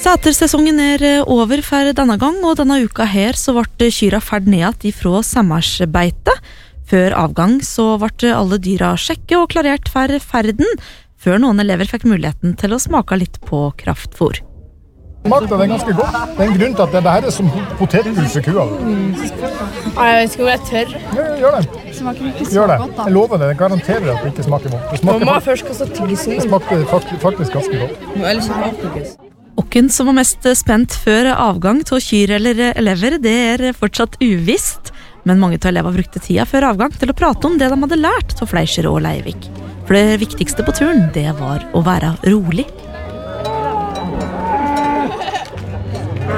Sætersesongen over for denne gang, og denne uka her så ble kyra ferd ned ifra sommersbeite. Før avgang så ble alle dyra sjekket og klarert for ferden, før noen elever fikk muligheten til å smake litt på kraftfôr. Smakte det ganske godt. Det en grunn til at det her som potetgull for kua. Jeg vet ikke hvor jeg tør. Gjør det. Smaker ikke så Gjør det. godt da. Jeg lover det, jeg garanterer at det ikke smaker vondt. Mamma har først kastet tygisen. Det smakte faktisk ganske godt. Eller så har tygis. Hvem som var mest spent før avgang til kyr eller elever, det fortsatt uvisst. Men mange av elever brukte tida før avgang til å prate om det de hadde lært av Fleischer og Leivik. For det viktigste på turen, det var å være rolig.